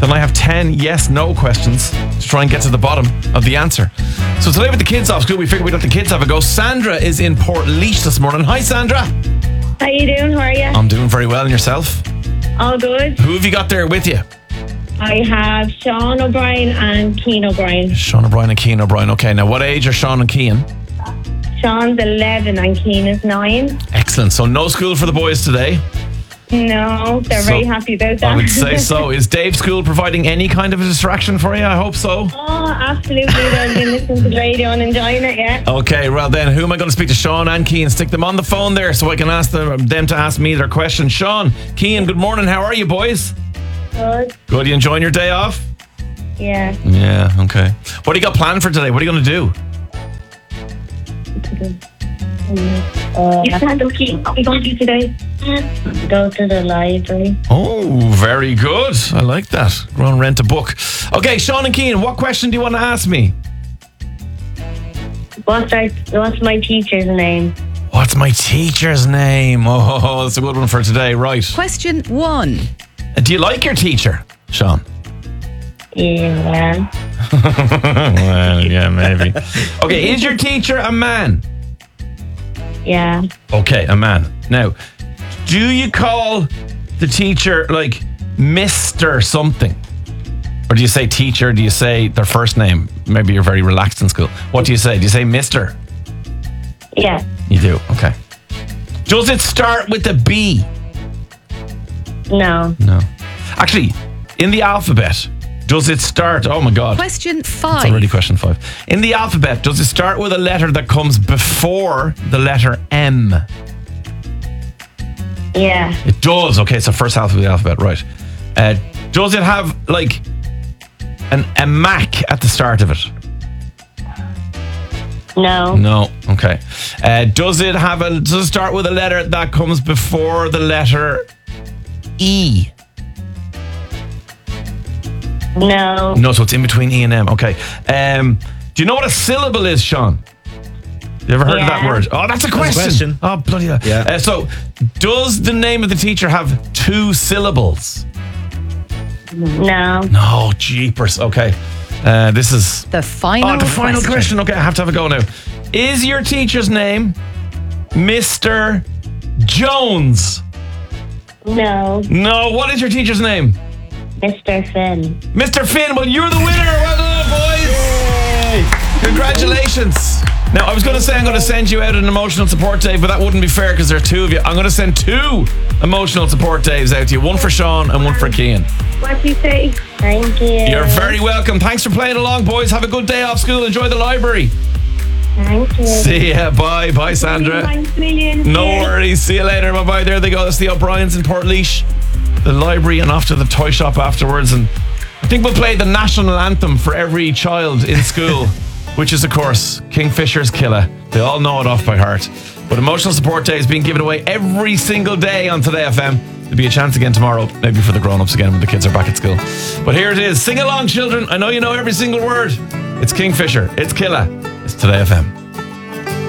Then I have 10 yes/no questions to try and get to the bottom of the answer. So today with the kids off school, we figured we'd let the kids have a go. Sandra is in Portlaoise this morning. Hi, Sandra. How you doing? How are you? I'm doing very well. And yourself? All good. Who have you got there with you? I have Sean O'Brien and Keane O'Brien. Sean O'Brien and Keane O'Brien. Okay, now what age are Sean and Keane? Sean's 11 and Keane is 9. Excellent. So no school for the boys today? No, they're very happy about that. I would say so. Is Dave's school providing any kind of a distraction for you? I hope so. Oh, absolutely. They've been listening to the radio and enjoying it, yeah. Okay, well then, who am I going to speak to? Sean and Keane. Stick them on the phone there so I can ask them to ask me their question. Sean, Keane, good morning. How are you, boys? Good. Good. You enjoying your day off? Yeah. Yeah, okay. What do you got planned for today? What are you going to do? You stand up, Keane. What are we going to do today? Go to the library. Oh, very good. I like that. Go and rent a book. Okay, Sean and Keane, what question do you want to ask me? What's my teacher's name? What's my teacher's name? Oh, that's a good one for today. Right. Question 1. Do you like your teacher, Sean? Yeah. Well, yeah, maybe. Okay, is your teacher a man? Yeah. Okay, a man. Now, do you call the teacher like Mr. something? Or do you say teacher? Do you say their first name? Maybe you're very relaxed in school. What do you say? Do you say Mr.? Yeah. You do, okay. Does it start with a B? No. No. Actually, in the alphabet, does it start... Oh my God. Question 5. It's already question 5. In the alphabet, does it start with a letter that comes before the letter M? Yeah. It does. Okay, so first half of the alphabet, right. Does it have like a Mac at the start of it? No. No. Okay. Does it start with a letter that comes before the letter E? No. No, so it's in between E and M. Okay. Do you know what a syllable is, Sean? You ever heard of that word? Oh, that's a question. Oh, bloody hell. Yeah. So, does the name of the teacher have 2 syllables? No. No, jeepers. Okay. This is... The final question. Okay, I have to have a go now. Is your teacher's name Mr. Jones? No. No. What is your teacher's name? Mr. Finn. Mr. Finn. Well, you're the winner. Well done, boys. Yay. Congratulations. Now, I was going to say I'm going to send you out an emotional support Dave, but that wouldn't be fair because there are 2 of you. I'm going to send 2 emotional support Daves out to you. One for Sean and one for Keane. What do you say? Thank you. You're very welcome. Thanks for playing along, boys. Have a good day off school. Enjoy the library. Thank you. See ya. Bye. Bye, Sandra. Thanks a million. No worries. See you later. Bye-bye. There they go. That's the O'Briens in Portlaoise. The library and off to the toy shop afterwards. And I think we'll play the national anthem for every child in school, which is, of course, Kingfisher's Killer. They all know it off by heart. But Emotional Support Day is being given away every single day on Today FM. There'll be a chance again tomorrow, maybe for the grown-ups again when the kids are back at school. But here it is. Sing along, children. I know you know every single word. It's Kingfisher. It's Killer. It's Today FM.